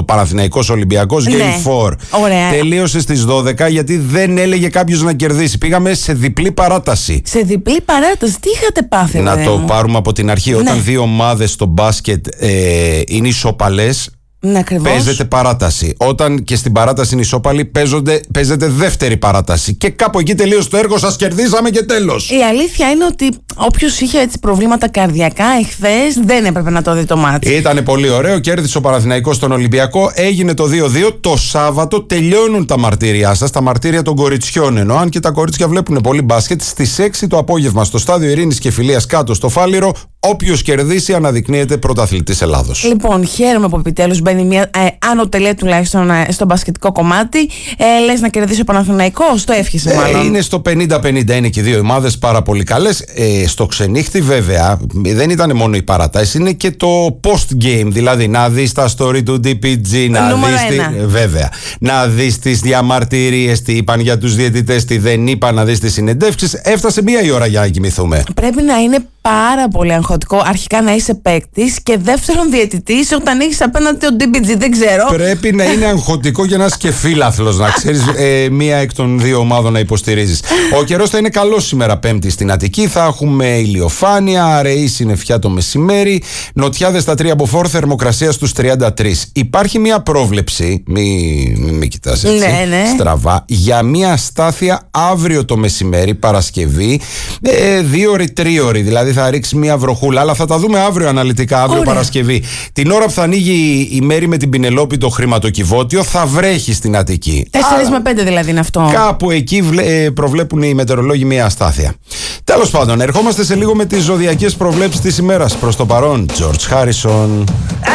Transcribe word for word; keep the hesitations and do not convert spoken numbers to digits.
Παναθηναϊκός Ολυμπιακός, Game Ναι. φορ. Ωραία. Τελείωσε στις δώδεκα γιατί δεν έλεγε κάποιος να κερδίσει. Πήγαμε σε διπλή παράταση. Σε διπλή παράταση, τι είχατε πάθει? Να ρε το μου? πάρουμε από την αρχή. Ναι. Όταν δύο ομάδες στο μπάσκετ ε, είναι ισοπαλές, Ναι, ακριβώς. παίζεται παράταση. Όταν και στην παράταση είναι ισόπαλη, παίζονται, παίζεται δεύτερη παράταση. Και κάπου εκεί τελείωσε το έργο, σας κερδίσαμε και τέλος. Η αλήθεια είναι ότι όποιος είχε έτσι προβλήματα καρδιακά εχθές δεν έπρεπε να το δει το μάτι. Ήτανε πολύ ωραίο, κέρδισε ο Παναθηναϊκός στον Ολυμπιακό, έγινε το δύο δύο. Το Σάββατο τελειώνουν τα μαρτύρια σας, τα μαρτύρια των κοριτσιών εννοώ, αν και τα κορίτσια βλέπουν πολύ μπάσκετ. Στις έξι το απόγευμα στο στάδιο Ειρήνης και Φιλίας κάτω στο Φάληρο, όποιος κερδίσει αναδεικνύεται πρωταθλητής Ελλάδος. Λοιπόν, χαίρομαι που επιτέλους μπαίνει μια ε, άνω τελεία τουλάχιστον ε, στο μπασκετικό κομμάτι. Ε, λες να κερδίσει ο Παναθηναϊκός, το εύχεσαι μάλλον. Ε, είναι στο πενήντα πενήντα, είναι και οι δύο ομάδες πάρα πολύ καλές. Ε, στο ξενύχτη βέβαια δεν ήταν μόνο η παράταση, είναι και το post-game. Δηλαδή να δεις τα story του ντι πι τζι, να Νούμερο δεις, ένα. τι, βέβαια, να δεις τις διαμαρτυρίες, τι είπαν για τους διαιτητές, τι δεν είπαν, να δεις τις συνεντεύξεις. Έφτασε μία η ώρα για να κοιμηθούμε. Πρέπει να είναι πάρα πολύ αγχωτικό αρχικά να είσαι παίκτης και δεύτερον διαιτητής όταν έχεις απέναντι τον ντι πι τζι, δεν ξέρω. Πρέπει να είναι αγχωτικό για να είσαι και φίλαθλος, να ξέρεις ε, μία εκ των δύο ομάδων να υποστηρίζεις. Ο καιρός θα είναι καλός σήμερα Πέμπτη στην Αττική. Θα έχουμε ηλιοφάνεια, αραιή συννεφιά το μεσημέρι. Νοτιάδες στα τρία μποφόρ, θερμοκρασία στους τριάντα τρία. Υπάρχει μία πρόβλεψη, μη, μη, μη κοιτάς έτσι, Ναι, ναι. στραβά, για μία αστάθεια αύριο το μεσημέρι, Παρασκευή, ε, δύο ώρες, τρία ώρες. Δηλαδή θα ρίξει μία βροχούλα, αλλά θα τα δούμε αύριο αναλυτικά, αύριο Ωραία. Παρασκευή. Την ώρα που θα ανοίγει η μέρη με την Πινελόπη το χρηματοκιβώτιο, θα βρέχει στην Αττική. Τέσσερις με πέντε δηλαδή είναι αυτό. Κάπου εκεί βλέ- ε, προβλέπουν οι μετεωρολόγοι μια αστάθεια. Τέλος πάντων, ερχόμαστε σε λίγο με τις ζωδιακές προβλέψεις της ημέρας. Προς το παρόν, George Harrison.